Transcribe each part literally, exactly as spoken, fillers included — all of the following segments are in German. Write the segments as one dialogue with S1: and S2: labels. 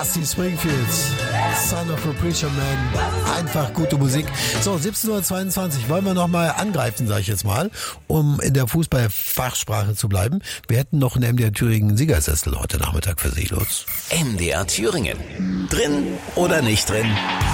S1: Dusty Springfield, Son of a Preacher Man, einfach gute Musik. So, siebzehn Uhr zweiundzwanzig, wollen wir nochmal angreifen, sage ich jetzt mal, um in der Fußballfachsprache zu bleiben. Wir hätten noch einen M D R Thüringen Siegersessel heute Nachmittag für Sie, los.
S2: M D R Thüringen, drin oder nicht drin?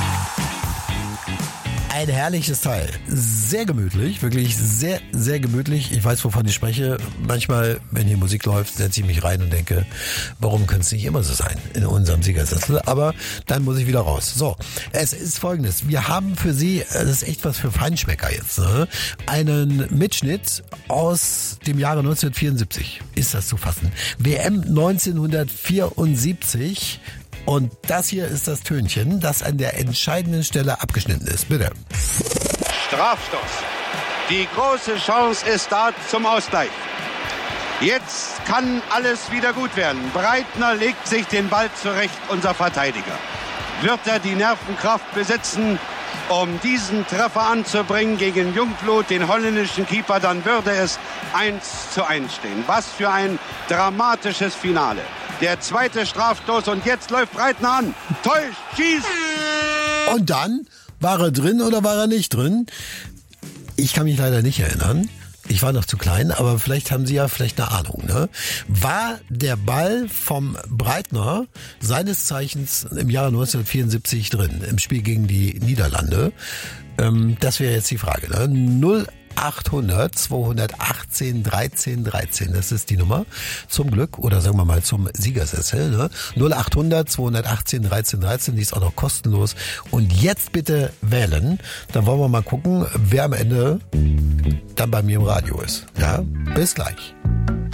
S1: Ein herrliches Teil. Sehr gemütlich, wirklich sehr, sehr gemütlich. Ich weiß, wovon ich spreche. Manchmal, wenn hier Musik läuft, setze ich mich rein und denke, warum könnte es nicht immer so sein in unserem Siegersessel? Aber dann muss ich wieder raus. So, es ist Folgendes. Wir haben für Sie, das ist echt was für Feinschmecker jetzt, ne? Einen Mitschnitt aus dem Jahre neunzehnhundertvierundsiebzig. Ist das zu fassen? W M neunzehnhundertvierundsiebzig. Und das hier ist das Tönchen, das an der entscheidenden Stelle abgeschnitten ist. Bitte.
S3: Strafstoß. Die große Chance ist da zum Ausgleich. Jetzt kann alles wieder gut werden. Breitner legt sich den Ball zurecht, unser Verteidiger. Wird er die Nervenkraft besitzen, um diesen Treffer anzubringen gegen Jungblut, den holländischen Keeper, dann würde es eins zu eins stehen. Was für ein dramatisches Finale. Der zweite Strafstoß und jetzt läuft Breitner an. Täuscht, schießt.
S1: Und dann, war er drin oder war er nicht drin? Ich kann mich leider nicht erinnern. Ich war noch zu klein, aber vielleicht haben Sie ja vielleicht eine Ahnung, ne? War der Ball vom Breitner seines Zeichens im Jahre neunzehnhundertvierundsiebzig drin, im Spiel gegen die Niederlande? Ähm, das wäre jetzt die Frage, ne? null achthundert zweihundertachtzehn dreizehn dreizehn, das ist die Nummer zum Glück oder sagen wir mal zum Siegersessel, ne? null achthundert zweihundertachtzehn dreizehn dreizehn, die ist auch noch kostenlos. Und jetzt bitte wählen, dann wollen wir mal gucken, wer am Ende dann bei mir im Radio ist. Ja, bis gleich.